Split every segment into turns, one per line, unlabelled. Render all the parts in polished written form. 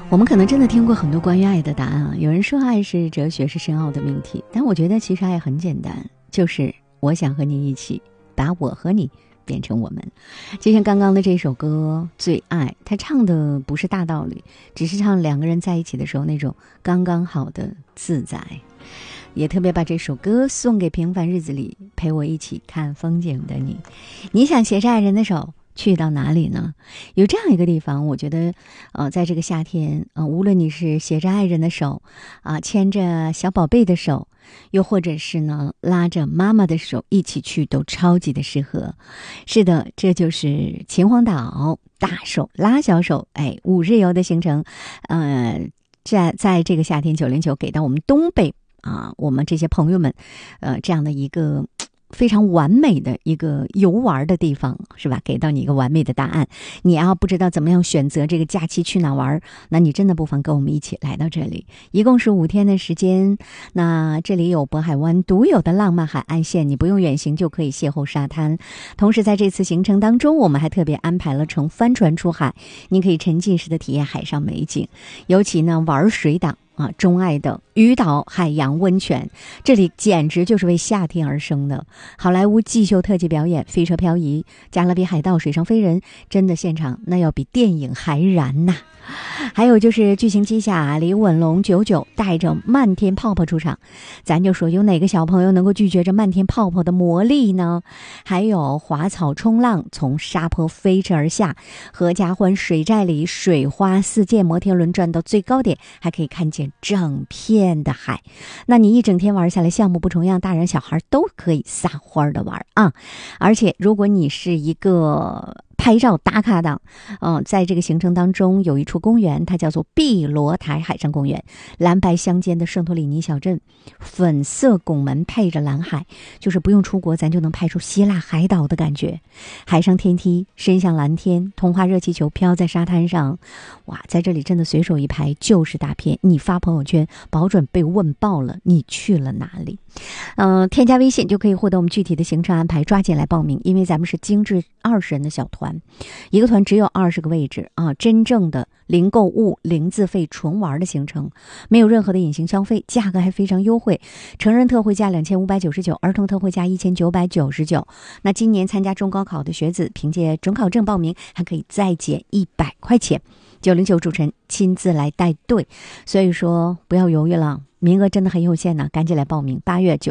我们可能真的听过很多关于爱的答案啊，有人说爱是哲学，是深奥的命题，但我觉得其实爱很简单，就是我想和你一起把我和你变成我们。就像刚刚的这首歌《最爱》，他唱的不是大道理，只是唱两个人在一起的时候那种刚刚好的自在。也特别把这首歌送给平凡日子里陪我一起看风景的你。你想携着爱人的手去到哪里呢？有这样一个地方，我觉得在这个夏天，无论你是携着爱人的手牵着小宝贝的手，又或者是呢拉着妈妈的手一起去，都超级的适合。是的，这就是秦皇岛大手拉小手5日游的行程。在这个夏天909给到我们东北我们这些朋友们这样的一个非常完美的一个游玩的地方，是吧？给到你一个完美的答案。你要不知道怎么样选择这个假期去哪玩，那你真的不妨跟我们一起来到这里。一共是5天的时间，那这里有渤海湾独有的浪漫海岸线，你不用远行就可以邂逅沙滩。同时在这次行程当中，我们还特别安排了乘帆船出海，你可以沉浸式的体验海上美景，尤其呢玩水党钟爱的鱼岛海洋温泉，这里简直就是为夏天而生的。好莱坞季秀特技表演、飞车漂移、加勒比海盗、水上飞人，真的现场那要比电影还燃呐！还有就是巨型机甲李稳龙99带着漫天泡泡出场，咱就说有哪个小朋友能够拒绝这漫天泡泡的魔力呢？还有滑草冲浪，从沙坡飞驰而下，合家欢水寨里水花四溅，摩天轮转到最高点，还可以看见整片的海。那你一整天玩下来，项目不重样，大人小孩都可以撒欢的玩啊！而且如果你是一个拍照打卡党，在这个行程当中有一处公园，它叫做碧罗台海上公园，蓝白相间的圣托里尼小镇，粉色拱门配着蓝海，就是不用出国咱就能拍出希腊海岛的感觉。海上天梯伸向蓝天，童话热气球飘在沙滩上，哇，在这里真的随手一拍就是大片，你发朋友圈保准被问爆了你去了哪里。添加微信就可以获得我们具体的行程安排，抓紧来报名，因为咱们是精致20人的小团，一个团只有20个位置真正的零购物零自费纯玩的行程，没有任何的隐形消费，价格还非常优惠，成人特惠价2599，儿童特惠价1999。那今年参加中高考的学子凭借准考证报名还可以再减100块钱，909主持人亲自来带队，所以说不要犹豫了，名额真的很有限呢，赶紧来报名。8月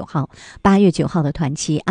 9号的团期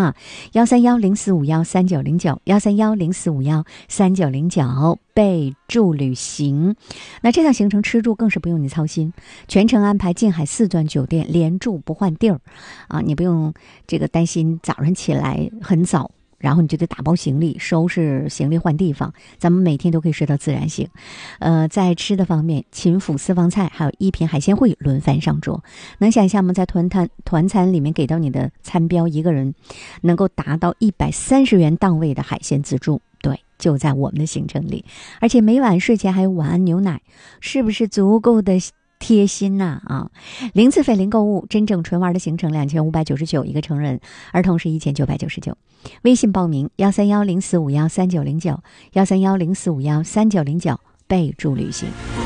13104513909，13104513909，备注旅行。那这趟行程吃住更是不用你操心，全程安排静海4钻酒店，连住不换地儿你不用这个担心早上起来很早，然后你就得打包行李，收拾行李换地方，咱们每天都可以睡到自然醒。在吃的方面，秦府私房菜还有1品海鲜烩轮番上桌。能想象吗？在团餐里面给到你的餐标，一个人能够达到130元档位的海鲜自助，对，就在我们的行程里。而且每晚睡前还有晚安牛奶，是不是足够的贴心呐零自费零购物，真正纯玩的行程2599一个成人，儿童是1999。微信报名13104513909，13104513909，备注旅行。